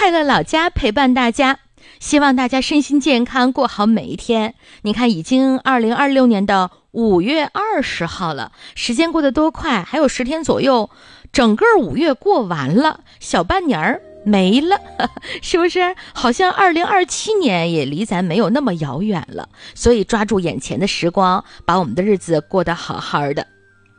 快乐老家陪伴大家，希望大家身心健康，过好每一天。你看，已经2026年的5月20号了，时间过得多快，还有10天左右，整个5月过完了，小半年儿没了，是不是？好像2027年也离咱没有那么遥远了，所以抓住眼前的时光，把我们的日子过得好好的。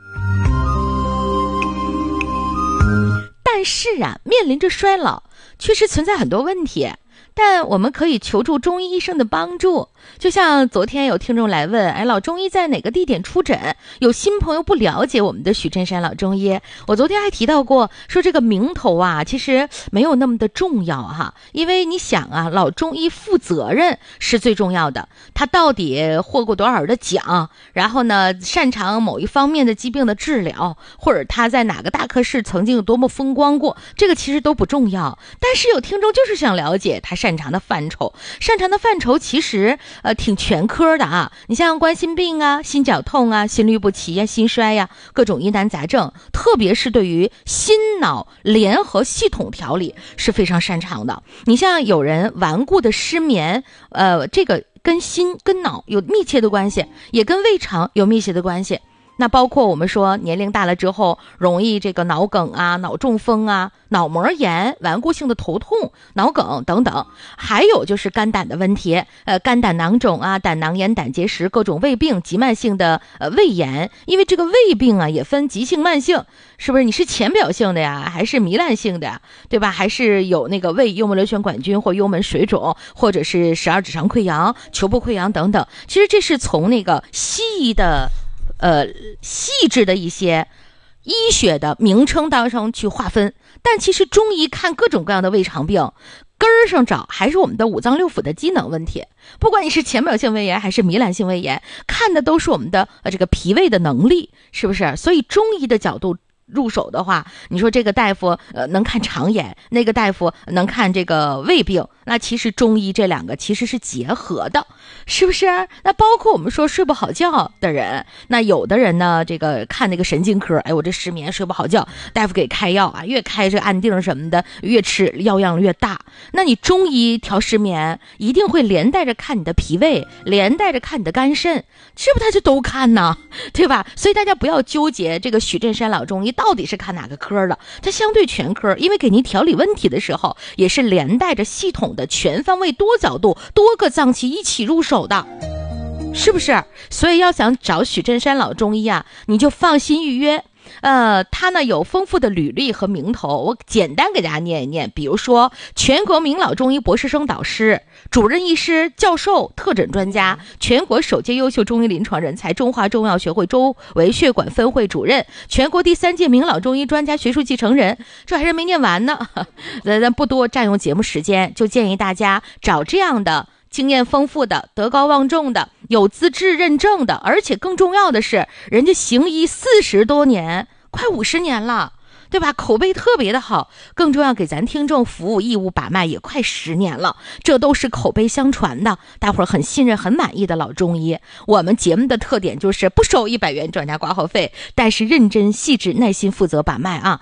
但是啊，面临着衰老，确实存在很多问题，但我们可以求助中医医生的帮助。就像昨天有听众来问，老中医在哪个地点出诊？有新朋友不了解我们的许振山老中医，我昨天还提到过，说这个名头啊，其实没有那么的重要哈，因为你想啊，老中医负责任是最重要的，他到底获过多少的奖，然后呢，擅长某一方面的疾病的治疗，或者他在哪个大科室曾经有多么风光过，这个其实都不重要。但是有听众就是想了解他擅长的范畴其实挺全科的啊，你像冠心病啊、心绞痛啊、心律不齐啊、心衰呀、各种疑难杂症，特别是对于心脑联合系统调理是非常擅长的。你像有人顽固的失眠，这个跟心跟脑有密切的关系，也跟胃肠有密切的关系。那包括我们说年龄大了之后容易这个脑梗啊、脑中风啊、脑膜炎、顽固性的头痛、脑梗等等，还有就是肝胆的问题，肝胆囊肿啊、胆囊炎、胆结石、各种胃病、急慢性的胃炎。因为这个胃病啊也分急性慢性，是不是？你是浅表性的呀，还是糜烂性的呀，对吧？还是有那个胃幽门螺旋杆菌或幽门水肿，或者是12指肠溃疡、球部溃疡等等。其实这是从那个西医的细致的一些医学的名称当中去划分，但其实中医看各种各样的胃肠病，根儿上找还是我们的五脏六腑的机能问题。不管你是浅表性胃炎还是糜烂性胃炎，看的都是我们的这个脾胃的能力，是不是？所以中医的角度入手的话，你说这个大夫能看肠炎，那个大夫能看这个胃病，那其实中医这两个其实是结合的，是不是？那包括我们说睡不好觉的人，那有的人呢，这个看那个神经科，我这失眠睡不好觉，大夫给开药啊，越开这安定什么的，越吃药量越大。那你中医调失眠，一定会连带着看你的脾胃，连带着看你的肝肾，是不是？他就都看呢，对吧？所以大家不要纠结这个许振山老中医到底是看哪个科的，它相对全科，因为给您调理问题的时候，也是连带着系统的全方位多角度多个脏器一起入手的，是不是？所以要想找许振山老中医啊，你就放心预约。他呢有丰富的履历和名头，我简单给大家念一念。比如说全国名老中医博士生导师、主任医师、教授、特诊专家，全国首届优秀中医临床人才，中华中药学会周围血管分会主任，全国第3届名老中医专家学术继承人。这还是没念完呢，咱不多占用节目时间，就建议大家找这样的经验丰富的、德高望重的、有资质认证的，而且更重要的是人家行医40多年，快50年了，对吧？口碑特别的好，更重要给咱听众服务义务把脉也快10年了，这都是口碑相传的，大伙儿很信任很满意的老中医。我们节目的特点就是不收100元专家挂号费，但是认真细致耐心负责把脉啊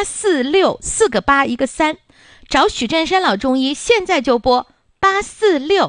！846 4个8一个3，找许振山老中医，现在就拨846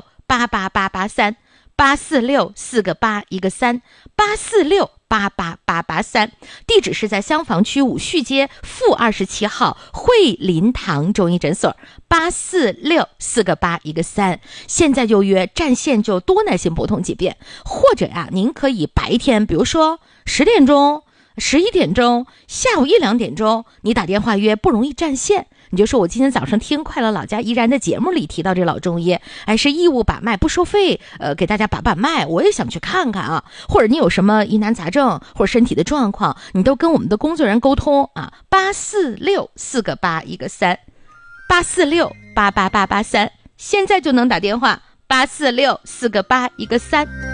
88883 846 4个8一个3 846 88883，地址是在香坊区五旭街负27号惠林堂中医诊所，846 4个8一个3，现在就约，占线就多耐心拨通几遍，或者呀，您可以白天，比如说10点钟、11点钟、下午1、2点钟，你打电话约不容易占线。你就说我今天早上听快乐老家依然的节目里提到这老中医，是义务把脉不收费，给大家把脉，我也想去看看啊。或者你有什么疑难杂症或者身体的状况，你都跟我们的工作人员沟通啊。846 4个8一个3 846 88883，现在就能打电话，846 4个8一个3。